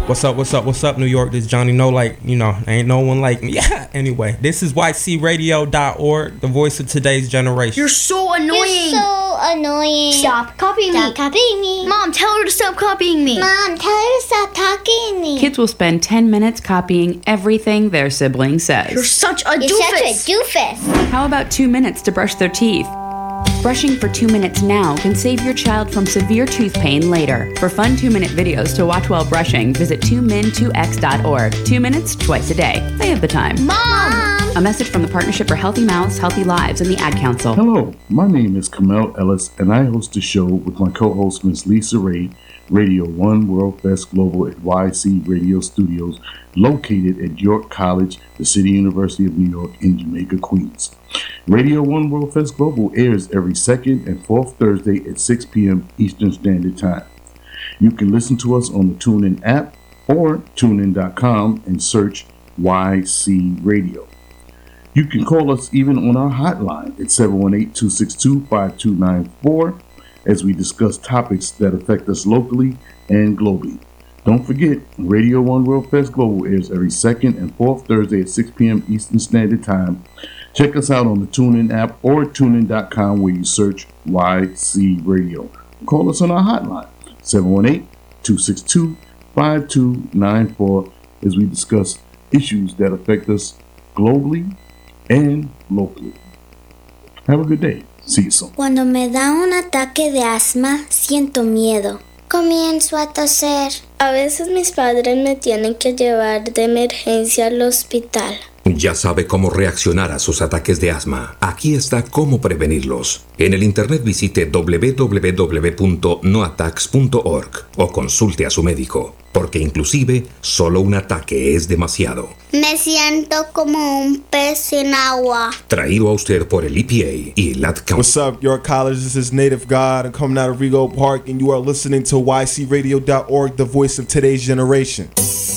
What's up, New York? This is Johnny No, ain't no one like me. Yeah, anyway, this is ycradio.org, the voice of today's generation. You're so annoying. Stop copying me. Mom, tell her to stop copying me. Kids will spend 10 minutes copying everything their sibling says. You're such a doofus. How about 2 minutes to brush their teeth? Brushing for 2 minutes now can save your child from severe tooth pain later. For fun 2-minute videos to watch while brushing, visit 2min2x.org. 2 minutes, twice a day. They have the time. Mom! A message from the Partnership for Healthy Mouths, Healthy Lives, and the Ad Council. Hello, my name is Kamel Ellis, and I host a show with my co-host, Ms. Lisa Ray, Radio 1 World Fest Global at YC Radio Studios, located at York College, the City University of New York in Jamaica, Queens. Radio 1 World Fest Global airs every second and fourth Thursday at 6 p.m. Eastern Standard Time. You can listen to us on the TuneIn app or tunein.com and search YC Radio. You can call us even on our hotline at 718-262-5294 as we discuss topics that affect us locally and globally. Don't forget, Radio 1 World Fest Global airs every second and fourth Thursday at 6 p.m. Eastern Standard Time. Check us out on the TuneIn app or tunein.com where you search YC Radio. Call us on our hotline, 718-262-5294, as we discuss issues that affect us globally and locally. Have a good day. See you soon. Cuando me da un ataque de asma, siento miedo. Comienzo a toser. A veces mis padres me tienen que llevar de emergencia al hospital. Ya sabe cómo reaccionar a sus ataques de asma. Aquí está cómo prevenirlos. En el internet visite www.noattacks.org o consulte a su médico, porque inclusive solo un ataque es demasiado. Me siento como un pez en agua. Traído a usted por el EPA y el Ad Council. What's up, York College? This is Native God. I'm coming out of Rego Park, and you are listening to YCRadio.org, the voice of today's generation.